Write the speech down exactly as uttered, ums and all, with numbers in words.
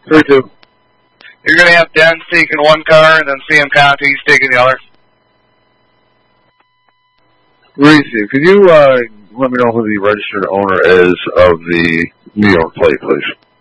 three two. You're going to have Denz taking one car and then C M Conti's taking the other. Reese, could you uh, let me know who the registered owner is of the New York plate, please?